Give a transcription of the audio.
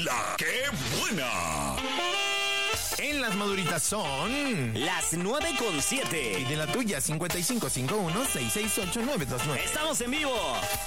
La que buena. En las maduritas son las 9:07. Y de la tuya, 5551-668-929. Estamos en vivo.